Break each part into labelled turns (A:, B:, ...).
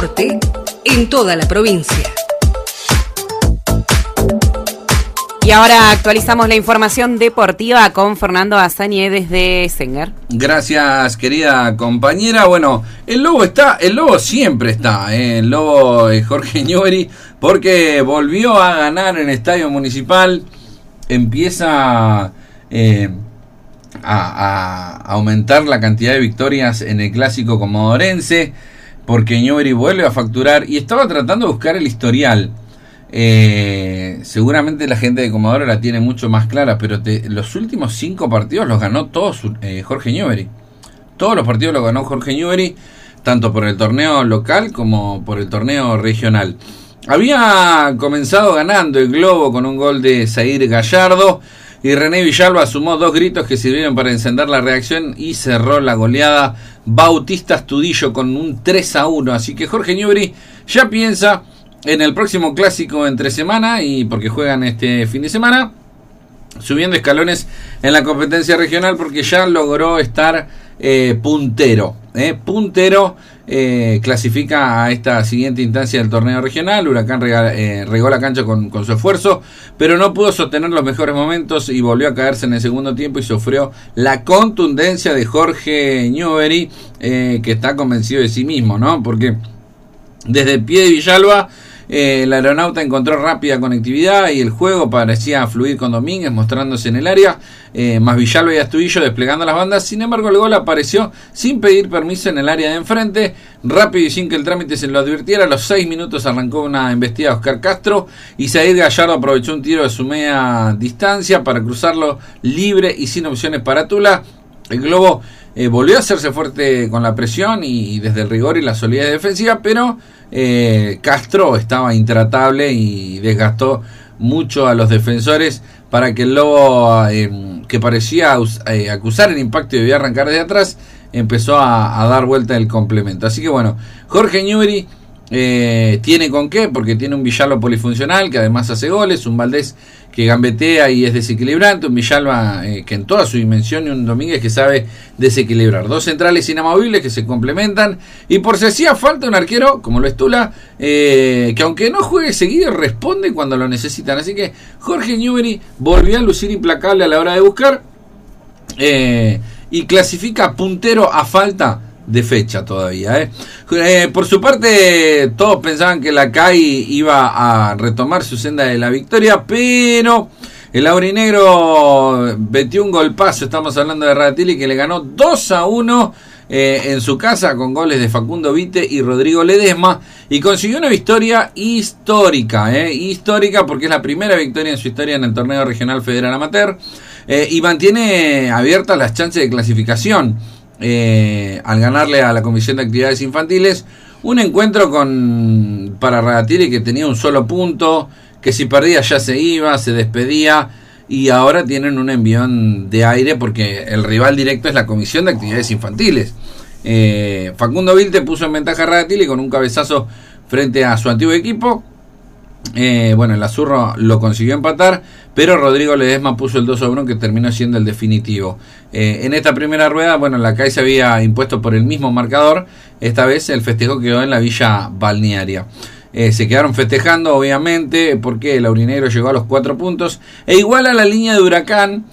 A: En toda la provincia.
B: Y ahora actualizamos la información deportiva con Fernando Azañé desde Sengar.
C: Gracias, querida compañera. Bueno, el Lobo siempre está, el Lobo Jorge Newbery, porque volvió a ganar en el Estadio Municipal. Empieza a aumentar la cantidad de victorias en el clásico comodorense, porque Newbery vuelve a facturar y estaba tratando de buscar el historial. Seguramente la gente de Comodoro la tiene mucho más clara, pero los últimos 5 partidos los ganó todos Jorge Newbery. Todos los partidos los ganó Jorge Newbery, tanto por el torneo local como por el torneo regional. Había comenzado ganando el Globo con un gol de Zair Gallardo, y René Villalba sumó 2 gritos que sirvieron para encender la reacción y cerró la goleada Bautista Astudillo con un 3-1. Así que Jorge Newbery ya piensa en el próximo clásico entre semana, y porque juegan este fin de semana, subiendo escalones en la competencia regional, porque ya logró estar puntero. Clasifica a esta siguiente instancia del torneo regional. Huracán regó la cancha con su esfuerzo, pero no pudo sostener los mejores momentos y volvió a caerse en el segundo tiempo y sufrió la contundencia de Jorge Newbery, que está convencido de sí mismo, ¿no? Porque desde el pie de Villalba, el aeronauta encontró rápida conectividad y el juego parecía fluir con Domínguez mostrándose en el área, más Villalba y Astudillo desplegando las bandas. Sin embargo, el gol apareció sin pedir permiso en el área de enfrente, rápido y sin que el trámite se lo advirtiera. A los 6 minutos arrancó una embestida de Oscar Castro y Zair Gallardo aprovechó un tiro de su media distancia para cruzarlo libre y sin opciones para Tula. El Globo volvió a hacerse fuerte con la presión y desde el rigor y la solidez defensiva, pero Castro estaba intratable y desgastó mucho a los defensores para que el Lobo, que parecía acusar el impacto y debía arrancar de atrás, empezó a dar vuelta el complemento. Así que bueno, Jorge Newbery tiene con qué, porque tiene un Villalba polifuncional que además hace goles, un Valdés que gambetea y es desequilibrante, un Villalba que en toda su dimensión, y un Domínguez que sabe desequilibrar. 2 centrales inamovibles que se complementan, y por si hacía falta un arquero como lo es Tula, que aunque no juegue seguido responde cuando lo necesitan. Así que Jorge Newbery volvió a lucir implacable a la hora de buscar, y clasifica puntero a falta de fecha todavía. Por su parte, todos pensaban que la CAI iba a retomar su senda de la victoria, pero el aurinegro metió un golpazo. Estamos hablando de Radatili, que le ganó 2-1 en su casa con goles de Facundo Vite y Rodrigo Ledesma, y consiguió una victoria histórica, porque es la primera victoria en su historia en el torneo regional federal amateur, y mantiene abiertas las chances de clasificación. Al ganarle a la Comisión de Actividades Infantiles, un encuentro para Radatili, que tenía un solo punto, que si perdía ya se iba, se despedía, y ahora tienen un envión de aire porque el rival directo es la Comisión de Actividades Infantiles. Facundo Vilte puso en ventaja a Radatili con un cabezazo frente a su antiguo equipo. El Azurro lo consiguió empatar, pero Rodrigo Ledesma puso el 2-1, que terminó siendo el definitivo. En esta primera rueda, la CAI se había impuesto por el mismo marcador. Esta vez el festejo quedó en la Villa Balnearia. Se quedaron festejando, obviamente, porque el aurinegro llegó a los 4 puntos e igual a la línea de Huracán,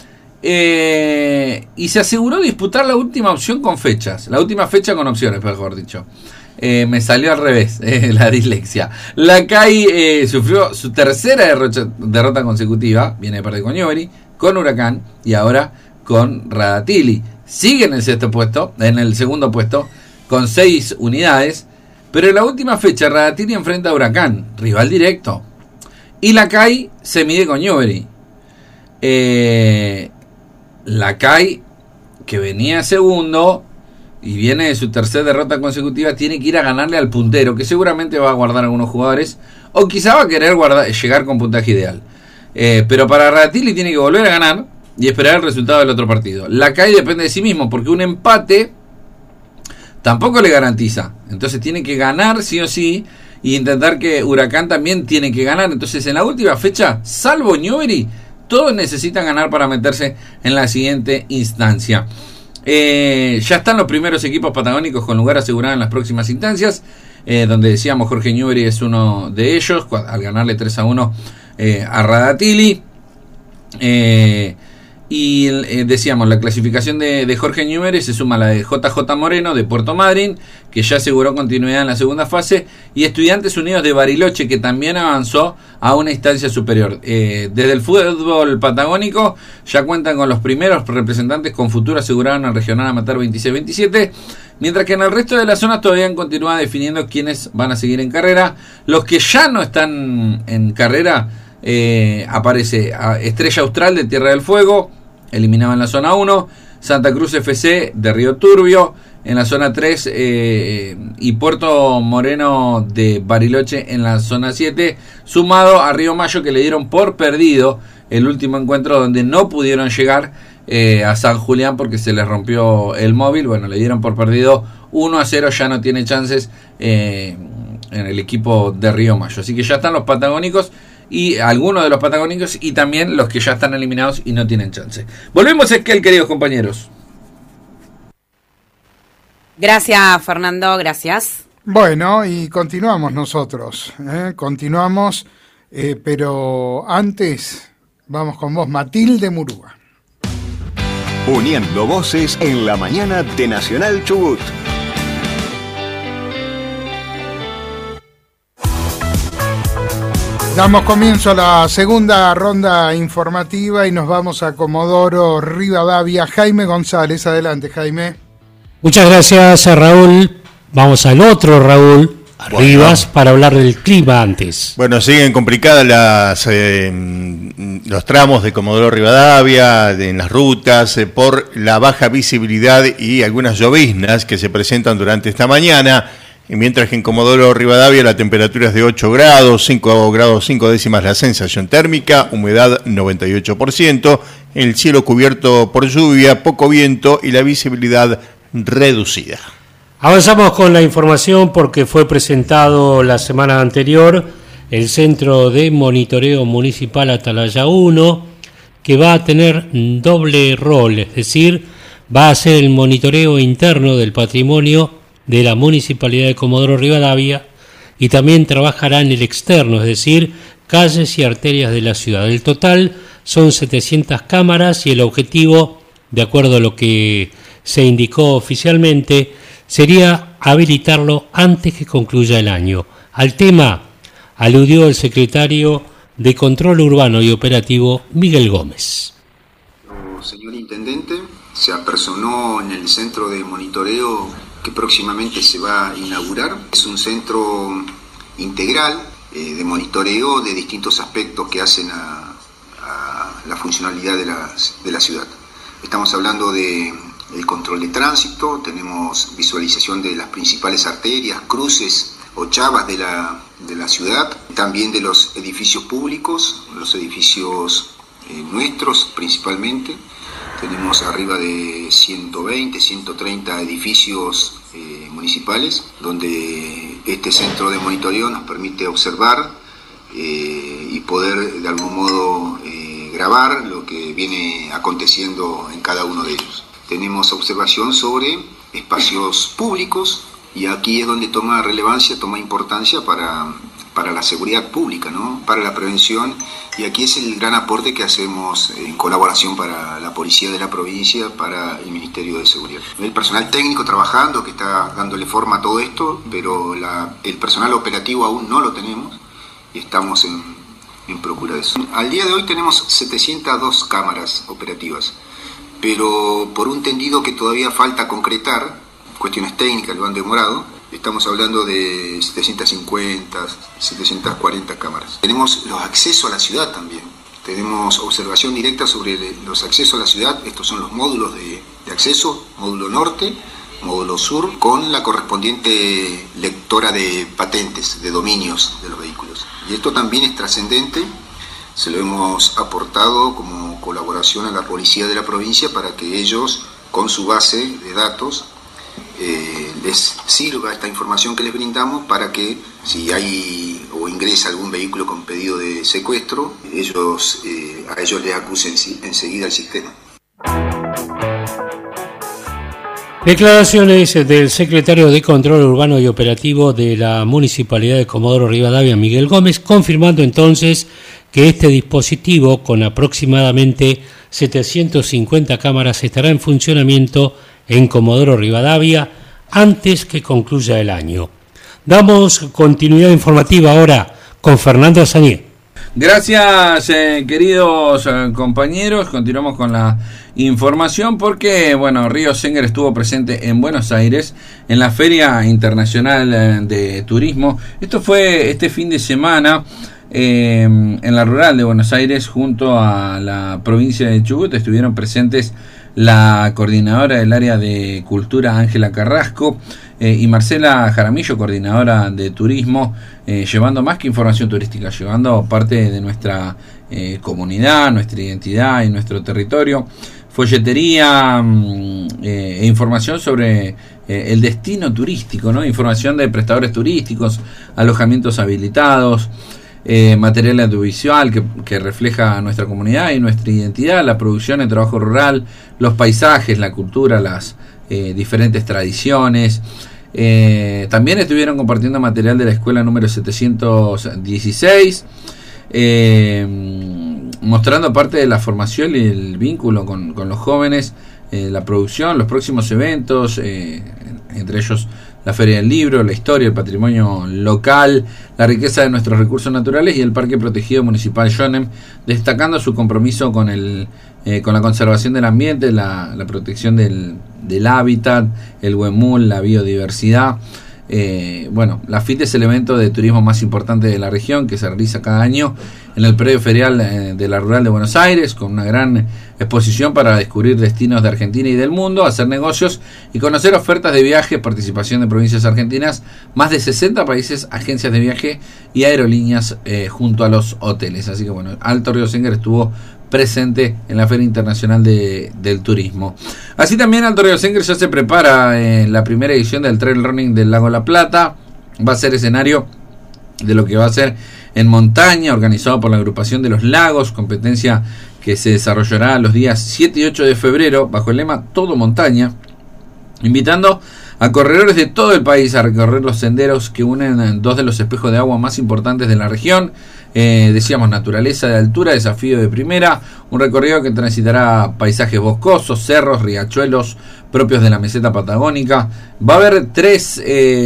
C: y se aseguró disputar la última opción con fechas. La última fecha con opciones, mejor dicho. Me salió al revés, la dislexia. La CAI sufrió su tercera derrota consecutiva. Viene de perder con Newbery, con Huracán y ahora con Radatili. Sigue en el segundo puesto con 6 unidades, pero en la última fecha Radatili enfrenta a Huracán, rival directo, y la CAI se mide con Newbery. La CAI, que venía segundo y viene de su tercera derrota consecutiva, tiene que ir a ganarle al puntero, que seguramente va a guardar algunos jugadores, o quizá va a querer llegar con puntaje ideal. Pero para Radatili tiene que volver a ganar y esperar el resultado del otro partido. La CAI depende de sí mismo, porque un empate tampoco le garantiza. Entonces tiene que ganar sí o sí, y intentar que Huracán también tiene que ganar. Entonces en la última fecha, salvo Newbery, todos necesitan ganar para meterse en la siguiente instancia. Ya están los primeros equipos patagónicos con lugar asegurado en las próximas instancias. donde decíamos Jorge Newbery es uno de ellos, al ganarle 3-1 a Radatili. Decíamos, la clasificación de Jorge Newbery se suma a la de JJ Moreno de Puerto Madryn, que ya aseguró continuidad en la segunda fase, y Estudiantes Unidos de Bariloche, que también avanzó a una instancia superior. Desde el fútbol patagónico ya cuentan con los primeros representantes con futuro asegurado en el Regional Amateur 26-27, mientras que en el resto de las zonas todavía continúa definiendo quiénes van a seguir en carrera. Los que ya no están en carrera, aparece Estrella Austral de Tierra del Fuego, eliminado en la zona 1, Santa Cruz FC de Río Turbio en la zona 3, y Puerto Moreno de Bariloche en la zona 7, sumado a Río Mayo, que le dieron por perdido el último encuentro donde no pudieron llegar a San Julián porque se les rompió el móvil. Bueno, le dieron por perdido 1-0, ya no tiene chances en el equipo de Río Mayo, así que ya están los patagónicos, y algunos de los patagónicos, y también los que ya están eliminados y no tienen chance. Volvemos a Esquel, queridos compañeros.
B: Gracias, Fernando, gracias.
A: Bueno, y continuamos nosotros, continuamos, pero antes vamos con vos, Matilde Murúa.
D: Uniendo voces en la mañana de Nacional Chubut.
A: Damos comienzo a la segunda ronda informativa y nos vamos a Comodoro Rivadavia. Jaime González, adelante, Jaime.
E: Muchas gracias, Raúl. Vamos al otro Raúl, Rivas, para hablar del clima antes.
F: Bueno, siguen complicadas los tramos de Comodoro Rivadavia, en las rutas, por la baja visibilidad y algunas lloviznas que se presentan durante esta mañana. Y mientras que en Comodoro Rivadavia la temperatura es de 8 grados, 5 grados 5 décimas la sensación térmica, humedad 98%, el cielo cubierto por lluvia, poco viento y la visibilidad reducida.
E: Avanzamos con la información porque fue presentado la semana anterior el Centro de Monitoreo Municipal Atalaya 1, que va a tener doble rol, es decir, va a ser el monitoreo interno del patrimonio de la Municipalidad de Comodoro Rivadavia, y también trabajará en el externo, es decir, calles y arterias de la ciudad. El total son 700 cámaras y el objetivo, de acuerdo a lo que se indicó oficialmente, sería habilitarlo antes que concluya el año. Al tema aludió el secretario de Control Urbano y Operativo, Miguel Gómez.
G: Señor Intendente, se apersonó en el centro de monitoreo que próximamente se va a inaugurar. Es un centro integral de monitoreo de distintos aspectos que hacen a la funcionalidad de la ciudad. Estamos hablando del control de tránsito, tenemos visualización de las principales arterias, cruces o chavas de la ciudad, también de los edificios públicos, los edificios nuestros principalmente. Tenemos arriba de 120, 130 edificios municipales, donde este centro de monitoreo nos permite observar y poder de algún modo grabar lo que viene aconteciendo en cada uno de ellos. Tenemos observación sobre espacios públicos, y aquí es donde toma relevancia, toma importancia para la seguridad pública, ¿no? Para la prevención, y aquí es el gran aporte que hacemos en colaboración para la Policía de la Provincia, para el Ministerio de Seguridad. El personal técnico trabajando, que está dándole forma a todo esto, pero el personal operativo aún no lo tenemos y estamos en procura de eso. Al día de hoy tenemos 702 cámaras operativas, pero por un tendido que todavía falta concretar, cuestiones técnicas lo han demorado. Estamos hablando de 750, 740 cámaras. Tenemos los accesos a la ciudad también. Tenemos observación directa sobre los accesos a la ciudad. Estos son los módulos de acceso, módulo norte, módulo sur, con la correspondiente lectora de patentes, de dominios de los vehículos. Y esto también es trascendente. Se lo hemos aportado como colaboración a la Policía de la Provincia para que ellos, con su base de datos, les sirva esta información que les brindamos para que si hay o ingresa algún vehículo con pedido de secuestro, a ellos les acusen enseguida el sistema.
E: Declaraciones del secretario de Control Urbano y Operativo de la Municipalidad de Comodoro Rivadavia, Miguel Gómez, confirmando entonces que este dispositivo, con aproximadamente 750 cámaras, estará en funcionamiento en Comodoro Rivadavia antes que concluya el año. Damos continuidad informativa ahora con Fernando Azañé.
C: Gracias, queridos compañeros. Continuamos con la información porque, bueno, Río Senger estuvo presente en Buenos Aires en la Feria Internacional de Turismo. Esto fue este fin de semana en la rural de Buenos Aires, junto a la provincia de Chubut. Estuvieron presentes la coordinadora del área de cultura, Ángela Carrasco, y Marcela Jaramillo, coordinadora de turismo, llevando más que información turística, llevando parte de nuestra comunidad, nuestra identidad y nuestro territorio, folletería e información sobre el destino turístico, ¿no? Información de prestadores turísticos, alojamientos habilitados, material audiovisual que refleja nuestra comunidad y nuestra identidad, la producción, el trabajo rural, los paisajes, la cultura, las diferentes tradiciones. También estuvieron compartiendo material de la escuela número 716, mostrando parte de la formación y el vínculo con los jóvenes, la producción, los próximos eventos, entre ellos la Feria del Libro, la historia, el patrimonio local, la riqueza de nuestros recursos naturales y el Parque Protegido Municipal Yonem, destacando su compromiso con la conservación del ambiente, la protección del hábitat, el huemul, la biodiversidad. Bueno, la FIT es el evento de turismo más importante de la región, que se realiza cada año en el predio ferial de la rural de Buenos Aires, con una gran exposición para descubrir destinos de Argentina y del mundo, hacer negocios y conocer ofertas de viaje, participación de provincias argentinas, más de 60 países, agencias de viaje y aerolíneas junto a los hoteles. Así que bueno, Alto Río Senger estuvo presente en la Feria Internacional del Turismo. Así también Alto Río Senger ya se prepara la primera edición del Trail Running del Lago La Plata. Va a ser escenario de lo que va a ser en montaña, organizado por la agrupación de los lagos, competencia que se desarrollará los días 7 y 8 de febrero bajo el lema Todo Montaña, invitando a corredores de todo el país a recorrer los senderos que unen dos de los espejos de agua más importantes de la región. Decíamos, naturaleza de altura, desafío de primera, un recorrido que transitará paisajes boscosos, cerros, riachuelos propios de la meseta patagónica. Va a haber tres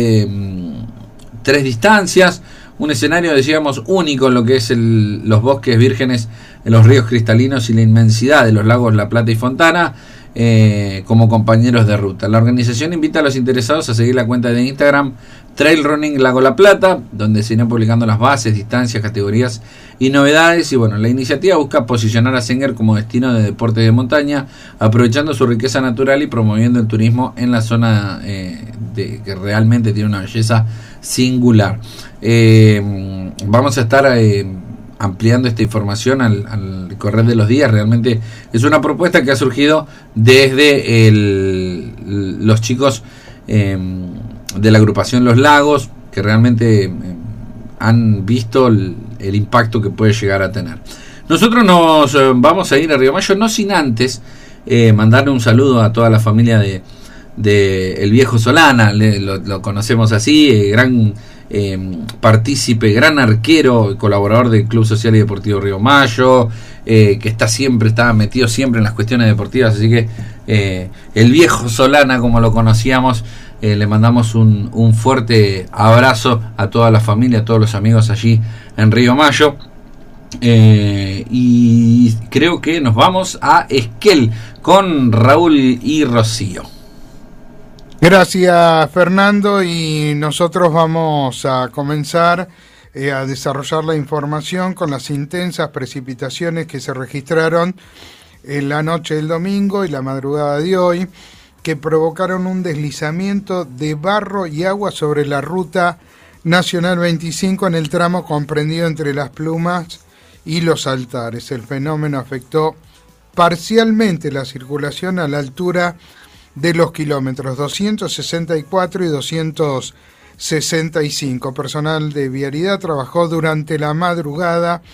C: distancias, un escenario, decíamos, único en lo que es los bosques vírgenes, los ríos cristalinos y la inmensidad de los lagos La Plata y Fontana, como compañeros de ruta. La organización invita a los interesados a seguir la cuenta de Instagram Trail Running Lago La Plata, donde se irán publicando las bases, distancias, categorías y novedades. Y bueno, la iniciativa busca posicionar a Senger como destino de deportes de montaña, aprovechando su riqueza natural y promoviendo el turismo en la zona que realmente tiene una belleza singular. Vamos a estar ampliando esta información al correr de los días. Realmente es una propuesta que ha surgido desde los chicos de la agrupación Los Lagos, que realmente han visto el impacto que puede llegar a tener. Nosotros nos vamos a ir a Río Mayo, no sin antes mandarle un saludo a toda la familia de El Viejo Solana. Lo conocemos así, gran partícipe, gran arquero, colaborador del Club Social y Deportivo Río Mayo, que está metido siempre en las cuestiones deportivas. Así que El Viejo Solana, como lo conocíamos, le mandamos un fuerte abrazo a toda la familia, a todos los amigos allí en Río Mayo. Y creo que nos vamos a Esquel con Raúl y Rocío.
A: Gracias, Fernando, y nosotros vamos a comenzar a desarrollar la información con las intensas precipitaciones que se registraron en la noche del domingo y la madrugada de hoy, que provocaron un deslizamiento de barro y agua sobre la ruta Nacional 25 en el tramo comprendido entre Las Plumas y Los Altares. El fenómeno afectó parcialmente la circulación a la altura de los kilómetros 264 y 265. Personal de vialidad trabajó durante la madrugada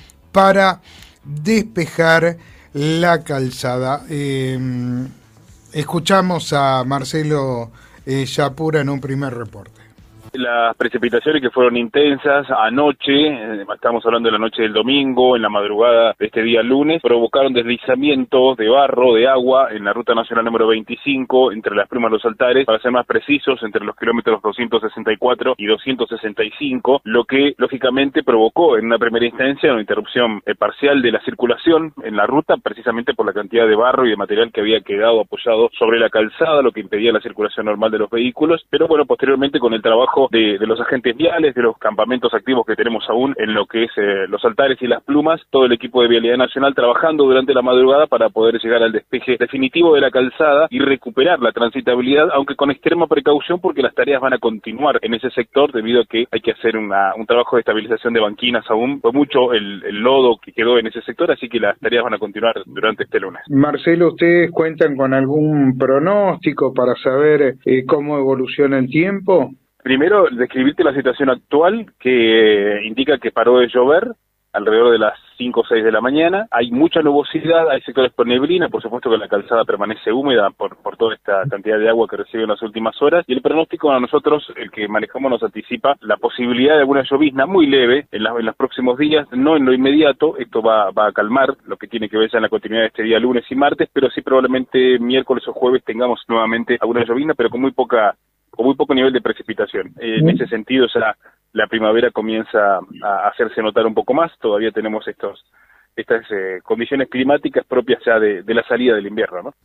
A: para despejar la calzada. Escuchamos a Marcelo Yapura en un primer reporte.
H: Las precipitaciones que fueron intensas anoche, estamos hablando de la noche del domingo, en la madrugada de este día lunes, provocaron deslizamientos de barro, de agua, en la ruta nacional número 25, entre Las Plumas y Los Altares, para ser más precisos, entre los kilómetros 264 y 265, lo que lógicamente provocó en una primera instancia una interrupción parcial de la circulación en la ruta, precisamente por la cantidad de barro y de material que había quedado apoyado sobre la calzada, lo que impedía la circulación normal de los vehículos, pero bueno, posteriormente con el trabajo de los agentes viales, de los campamentos activos que tenemos aún en lo que es Los Altares y Las Plumas, todo el equipo de Vialidad Nacional trabajando durante la madrugada para poder llegar al despeje definitivo de la calzada y recuperar la transitabilidad, aunque con extrema precaución porque las tareas van a continuar en ese sector debido a que hay que hacer un trabajo de estabilización de banquinas aún, fue mucho el lodo que quedó en ese sector, así que las tareas van a continuar durante este lunes.
A: Marcelo, ¿ustedes cuentan con algún pronóstico para saber cómo evoluciona el tiempo?
H: Primero, describirte la situación actual, que indica que paró de llover alrededor de las 5 o 6 de la mañana. Hay mucha nubosidad, hay sectores con neblina, por supuesto que la calzada permanece húmeda por toda esta cantidad de agua que recibe en las últimas horas, y el pronóstico a nosotros, el que manejamos, nos anticipa la posibilidad de alguna llovizna muy leve en los próximos días, no en lo inmediato. Esto va a calmar lo que tiene que ver ya en la continuidad de este día lunes y martes, pero sí probablemente miércoles o jueves tengamos nuevamente alguna llovizna, pero con muy poco nivel de precipitación. En ese sentido, ya la primavera comienza a hacerse notar un poco más. Todavía tenemos estas condiciones climáticas propias ya de la salida del invierno, ¿no?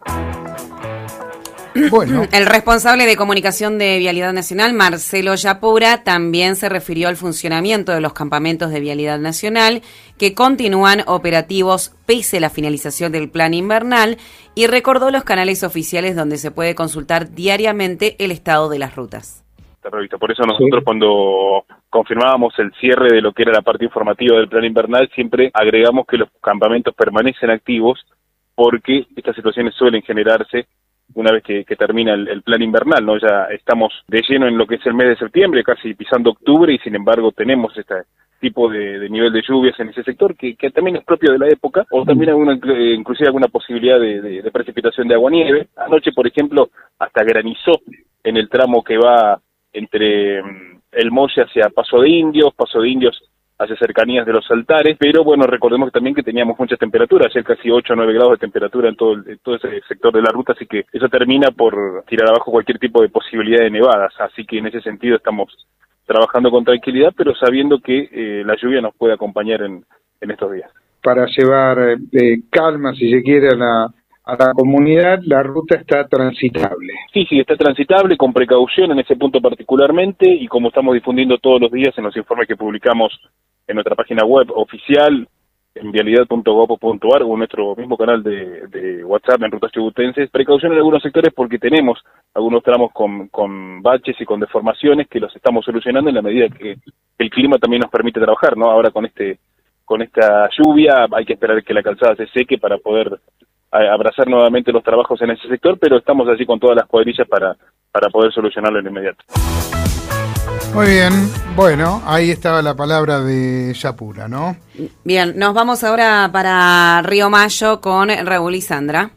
B: Bueno. El responsable de comunicación de Vialidad Nacional, Marcelo Yapura, también se refirió al funcionamiento de los campamentos de Vialidad Nacional, que continúan operativos pese a la finalización del plan invernal, y recordó los canales oficiales donde se puede consultar diariamente el estado de las rutas.
H: Está previsto. Por eso nosotros cuando confirmábamos el cierre de lo que era la parte informativa del plan invernal, siempre agregamos que los campamentos permanecen activos, porque estas situaciones suelen generarse una vez que termina el plan invernal, ¿no? Ya estamos de lleno en lo que es el mes de septiembre, casi pisando octubre, y sin embargo tenemos este tipo de nivel de lluvias en ese sector que también es propio de la época, o también inclusive alguna posibilidad de precipitación de agua-nieve. Anoche, por ejemplo, hasta granizó en el tramo que va entre El Molle hacia Paso de Indios hacia cercanías de Los Altares, pero bueno, recordemos también que teníamos muchas temperaturas, ayer casi 8 o 9 grados de temperatura en todo ese sector de la ruta, así que eso termina por tirar abajo cualquier tipo de posibilidad de nevadas, así que en ese sentido estamos trabajando con tranquilidad, pero sabiendo que la lluvia nos puede acompañar en estos días.
A: Para llevar calma, si se quiere, a la comunidad, la ruta está transitable.
H: Sí, está transitable, con precaución en ese punto particularmente, y como estamos difundiendo todos los días en los informes que publicamos en nuestra página web oficial, en vialidad.gov.ar, o en nuestro mismo canal de WhatsApp en Rutas Chubutenses, precaución en algunos sectores porque tenemos algunos tramos con baches y con deformaciones que los estamos solucionando en la medida que el clima también nos permite trabajar, ¿no? Ahora con esta lluvia hay que esperar que la calzada se seque para poder abrazar nuevamente los trabajos en ese sector, pero estamos allí con todas las cuadrillas para poder solucionarlo en inmediato.
A: Muy bien, bueno, ahí estaba la palabra de Yapura, ¿no?
B: Bien, nos vamos ahora para Río Mayo con Raúl y Sandra.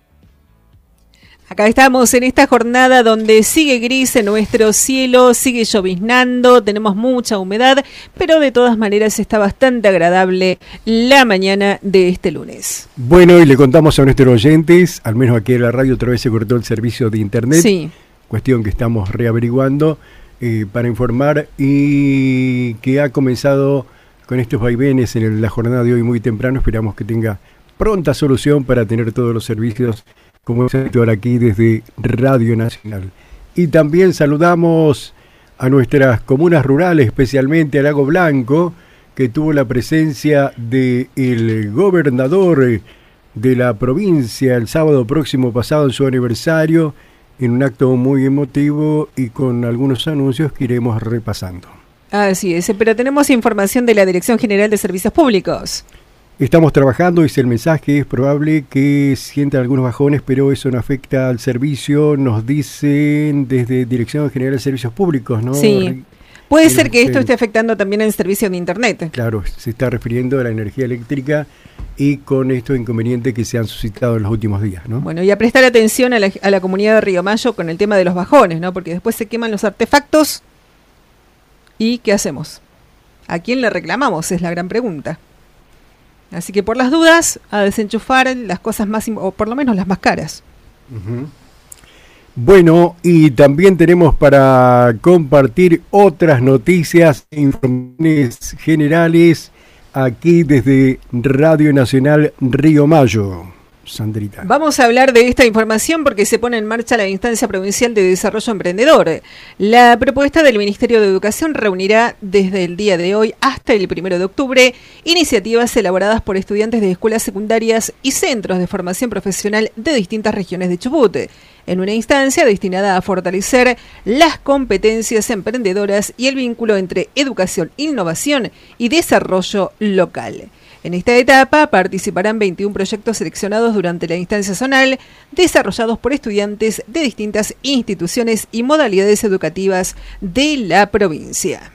I: Acá estamos en esta jornada donde sigue gris en nuestro cielo, sigue lloviznando, tenemos mucha humedad, pero de todas maneras está bastante agradable la mañana de este lunes.
J: Bueno, y le contamos a nuestros oyentes, al menos aquí en la radio otra vez se cortó el servicio de internet,
I: sí,
J: cuestión que estamos reaveriguando para informar, y que ha comenzado con estos vaivenes en la jornada de hoy muy temprano. Esperamos que tenga pronta solución para tener todos los servicios como es habitual aquí desde Radio Nacional. Y también saludamos a nuestras comunas rurales, especialmente a Lago Blanco, que tuvo la presencia del gobernador de la provincia el sábado próximo pasado en su aniversario, en un acto muy emotivo y con algunos anuncios que iremos repasando.
I: Así es, pero tenemos información de la Dirección General de Servicios Públicos.
J: Estamos trabajando, dice el mensaje, es probable que sientan algunos bajones, pero eso no afecta al servicio, nos dicen desde Dirección General de Servicios Públicos, ¿no?
I: Sí, Puede ser que esto esté afectando también el servicio de Internet.
J: Claro, se está refiriendo a la energía eléctrica y con estos inconvenientes que se han suscitado en los últimos días, ¿no?
I: Bueno, y a prestar atención a la comunidad de Río Mayo con el tema de los bajones, ¿no? Porque después se queman los artefactos y ¿qué hacemos? ¿A quién le reclamamos? Es la gran pregunta. Así que por las dudas, a desenchufar las cosas más, o por lo menos las más caras.
J: Uh-huh. Bueno, y también tenemos para compartir otras noticias e informaciones generales aquí desde Radio Nacional Río Mayo. Sandrita.
I: Vamos a hablar de esta información porque se pone en marcha la Instancia Provincial de Desarrollo Emprendedor. La propuesta del Ministerio de Educación reunirá desde el día de hoy hasta el 1 de octubre iniciativas elaboradas por estudiantes de escuelas secundarias y centros de formación profesional de distintas regiones de Chubut, en una instancia destinada a fortalecer las competencias emprendedoras y el vínculo entre educación, innovación y desarrollo local. En esta etapa participarán 21 proyectos seleccionados durante la instancia zonal, desarrollados por estudiantes de distintas instituciones y modalidades educativas de la provincia.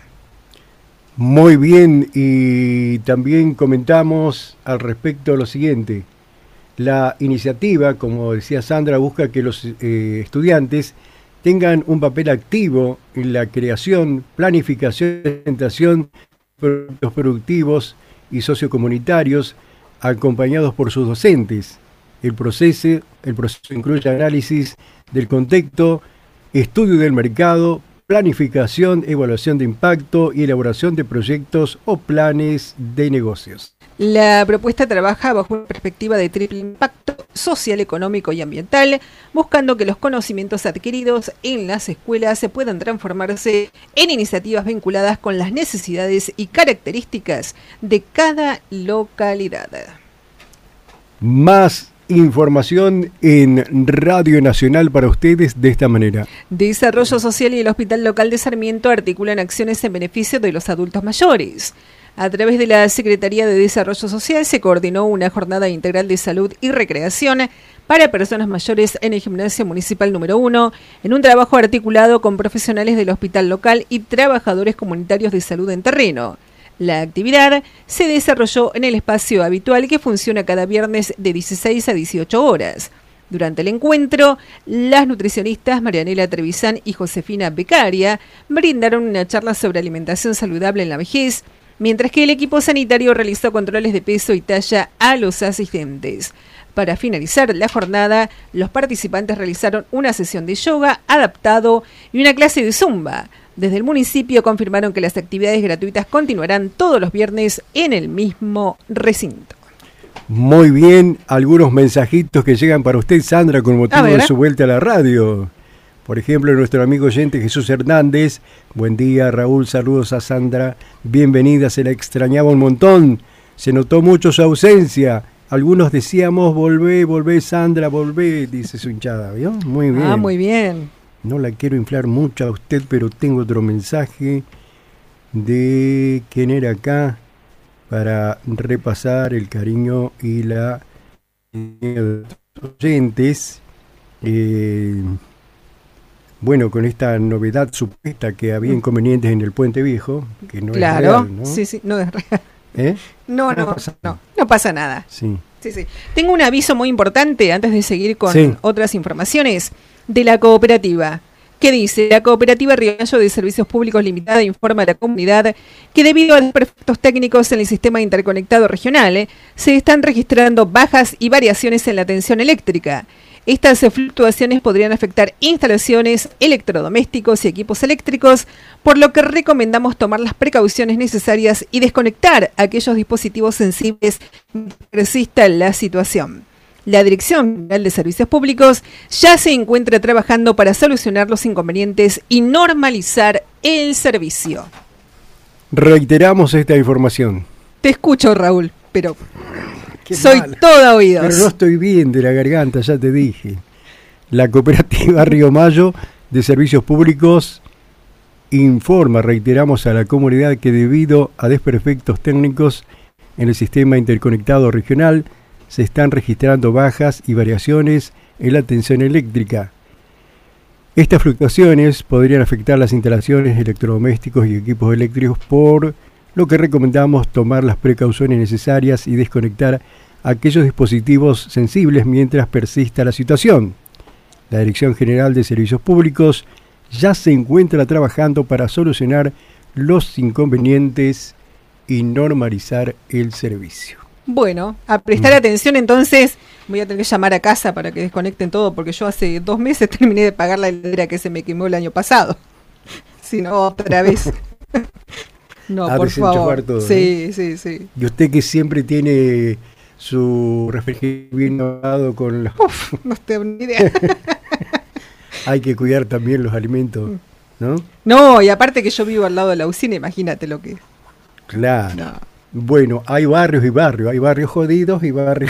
J: Muy bien, y también comentamos al respecto lo siguiente. La iniciativa, como decía Sandra, busca que los estudiantes tengan un papel activo en la creación, planificación y presentación de proyectos productivos y sociocomunitarios acompañados por sus docentes. El proceso incluye análisis del contexto, estudio del mercado, planificación, evaluación de impacto y elaboración de proyectos o planes de negocios.
I: La propuesta trabaja bajo una perspectiva de triple impacto social, económico y ambiental, buscando que los conocimientos adquiridos en las escuelas se puedan transformarse en iniciativas vinculadas con las necesidades y características de cada localidad.
J: Más información en Radio Nacional para ustedes de esta manera.
I: Desarrollo Social y el Hospital Local de Sarmiento articulan acciones en beneficio de los adultos mayores. A través de la Secretaría de Desarrollo Social se coordinó una jornada integral de salud y recreación para personas mayores en el Gimnasio Municipal número 1, en un trabajo articulado con profesionales del hospital local y trabajadores comunitarios de salud en terreno. La actividad se desarrolló en el espacio habitual que funciona cada viernes de 16 a 18 horas. Durante el encuentro, las nutricionistas Marianela Trevisan y Josefina Beccaria brindaron una charla sobre alimentación saludable en la vejez, mientras que el equipo sanitario realizó controles de peso y talla a los asistentes. Para finalizar la jornada, los participantes realizaron una sesión de yoga adaptado y una clase de zumba. Desde el municipio confirmaron que las actividades gratuitas continuarán todos los viernes en el mismo recinto.
J: Muy bien, algunos mensajitos que llegan para usted, Sandra, con motivo de su vuelta a la radio. Por ejemplo, nuestro amigo oyente Jesús Hernández. Buen día, Raúl, saludos a Sandra. Bienvenida, se la extrañaba un montón. Se notó mucho su ausencia. Algunos decíamos, volvé, Sandra, volvé, dice su hinchada, ¿vio? Muy bien.
I: Ah, muy bien.
J: No la quiero inflar mucho a usted, pero tengo otro mensaje de quién era acá para repasar el cariño y la de los oyentes. Bueno, con esta novedad supuesta que había inconvenientes en el Puente Viejo, que no es real, ¿no?
I: Sí, no es real. No pasa nada.
J: Sí.
I: Sí. Tengo un aviso muy importante antes de seguir con otras informaciones de la cooperativa. ¿Qué dice? La cooperativa Río Mayo de Servicios Públicos Limitada informa a la comunidad que debido a desperfectos técnicos en el sistema interconectado regional, se están registrando bajas y variaciones en la tensión eléctrica. Estas fluctuaciones podrían afectar instalaciones, electrodomésticos y equipos eléctricos, por lo que recomendamos tomar las precauciones necesarias y desconectar aquellos dispositivos sensibles que persista la situación. La Dirección General de Servicios Públicos ya se encuentra trabajando para solucionar los inconvenientes y normalizar el servicio.
J: Reiteramos esta información.
I: Te escucho, Raúl, pero
J: Qué
I: soy
J: mal.
I: toda oídos.
J: Pero no estoy bien de la garganta, ya te dije. La cooperativa Río Mayo de Servicios Públicos informa, reiteramos a la comunidad que debido a desperfectos técnicos en el sistema interconectado regional se están registrando bajas y variaciones en la tensión eléctrica. Estas fluctuaciones podrían afectar las instalaciones, electrodomésticos y equipos eléctricos, por lo que recomendamos tomar las precauciones necesarias y desconectar aquellos dispositivos sensibles mientras persista la situación. La Dirección General de Servicios Públicos ya se encuentra trabajando para solucionar los inconvenientes y normalizar el servicio.
I: Bueno, a prestar atención entonces. Voy a tener que llamar a casa para que desconecten todo, porque yo hace 2 meses terminé de pagar la heladera que se me quemó el año pasado. Si no, otra vez. No, por favor.
J: Todo,
I: sí,
J: ¿no?
I: sí.
J: Y usted que siempre tiene su refrigerador bien lavado con los...
I: no tengo ni idea.
J: Hay que cuidar también los alimentos, ¿no?
I: No, y aparte que yo vivo al lado de la usina, imagínate lo que es.
J: Claro.
I: No.
J: Bueno, hay barrios y barrios, hay barrios jodidos y barrios...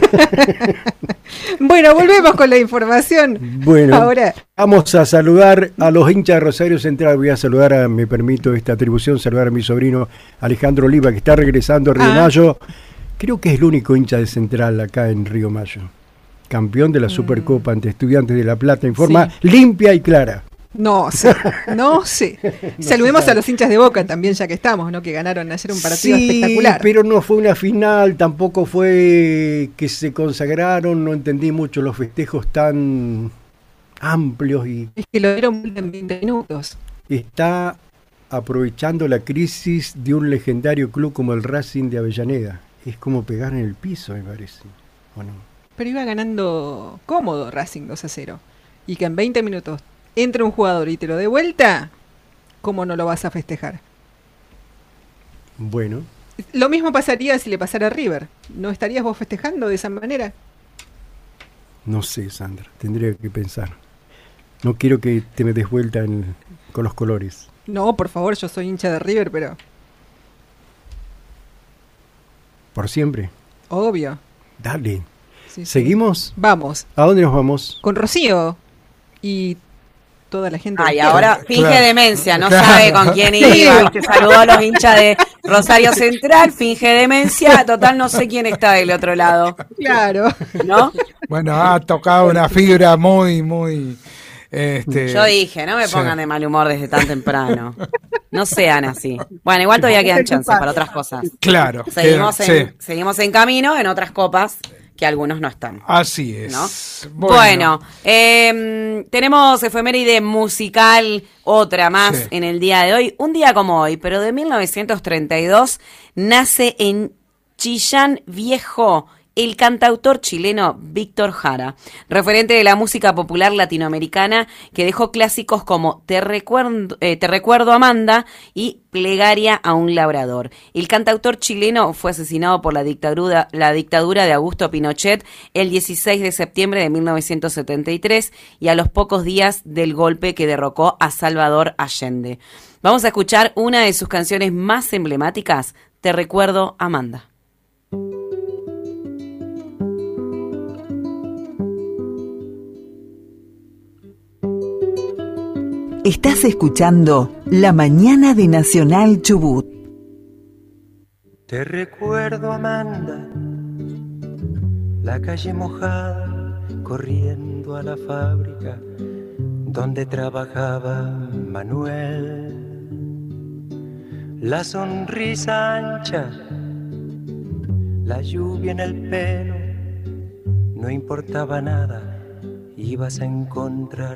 I: Bueno, volvemos con la información.
J: Bueno,
I: ahora
J: vamos a saludar a los hinchas de Rosario Central. Voy a saludar, me permito esta atribución, saludar a mi sobrino Alejandro Oliva, que está regresando a Río Mayo. Creo que es el único hincha de Central acá en Río Mayo. Campeón de la Supercopa ante Estudiantes de La Plata en forma limpia y clara.
I: No sé. Saludemos a los hinchas de Boca también, ya que estamos, ¿no? Que ganaron ayer un partido espectacular.
J: Pero no fue una final, tampoco fue que se consagraron, no entendí mucho los festejos tan amplios.
I: Es que lo dieron en 20 minutos.
J: Está aprovechando la crisis de un legendario club como el Racing de Avellaneda. Es como pegar en el piso, me parece, ¿o no?
I: Pero iba ganando cómodo Racing 2-0. Y que en 20 minutos entre un jugador y te lo dé vuelta, ¿cómo no lo vas a festejar?
J: Bueno.
I: Lo mismo pasaría si le pasara a River. ¿No estarías vos festejando de esa manera?
J: No sé, Sandra, tendría que pensar. No quiero que te me des vuelta con los colores.
I: No, por favor, yo soy hincha de River, pero...
J: ¿Por siempre?
I: Obvio.
J: Dale.
I: Sí,
J: ¿Seguimos?
I: Vamos.
J: ¿A dónde nos vamos?
I: Con Rocío y toda la gente.
B: Ay, ahora finge demencia, no sabe con quién iba. Se saludó a los hinchas de Rosario Central, finge demencia, total no sé quién está del otro lado.
I: Claro.
B: ¿No?
A: Bueno, ha tocado una fibra muy...
B: Yo dije, no me pongan de mal humor desde tan temprano. No sean así. Bueno, igual todavía quedan chances para otras cosas.
A: Claro.
B: Seguimos en camino en otras copas que algunos no están.
A: Así es.
B: ¿No? Bueno, tenemos efeméride musical, otra más en el día de hoy. Un día como hoy, pero de 1932, nace en Chillán Viejo el cantautor chileno Víctor Jara, referente de la música popular latinoamericana, que dejó clásicos como Te recuerdo Amanda y Plegaria a un labrador. El cantautor chileno fue asesinado por la dictadura de Augusto Pinochet el 16 de septiembre de 1973 y a los pocos días del golpe que derrocó a Salvador Allende. Vamos a escuchar una de sus canciones más emblemáticas, Te recuerdo Amanda.
K: Estás escuchando La Mañana de Nacional Chubut.
L: Te recuerdo, Amanda, la calle mojada, corriendo a la fábrica donde trabajaba Manuel. La sonrisa ancha, la lluvia en el pelo, no importaba nada, ibas a encontrar